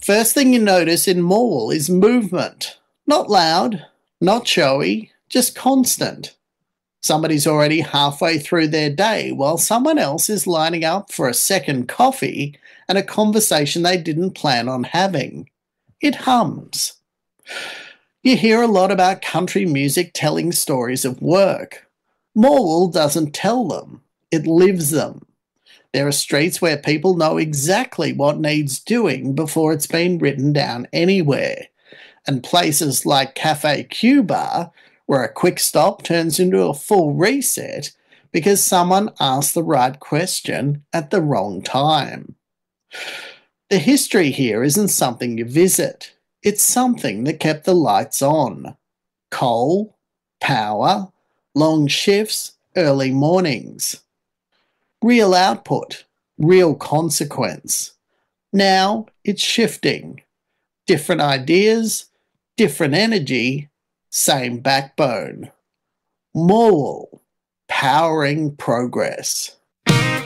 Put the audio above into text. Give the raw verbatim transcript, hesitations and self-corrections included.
First thing you notice in Morwell is movement. Not loud, not showy, just constant. Somebody's already halfway through their day while someone else is lining up for a second coffee and a conversation they didn't plan on having. It hums. You hear a lot about country music telling stories of work. Morwell doesn't tell them, it lives them. There are streets where people know exactly what needs doing before it's been written down anywhere, and places like Cafe Q Bar, where a quick stop turns into a full reset because someone asked the right question at the wrong time. The history here isn't something you visit, it's something that kept the lights on. Coal, power, long shifts, early mornings. Real output, real consequence. Now it's shifting. Different ideas, different energy, same backbone. Morwell, powering progress.